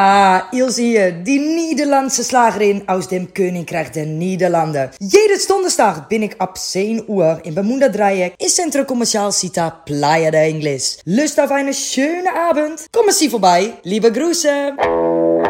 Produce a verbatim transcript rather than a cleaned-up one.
Ah, Ilse hier, die Nederlandse Slagerin aus dem Königreich der Niederlanden. Jedes Donnerstag bin ich ab zehn Uhr im Bermuda-Dreieck im Centro Comercial Cita Playa de Ingles. Lust auf eine schöne Abend? Kommen Sie vorbei, liebe Grüße!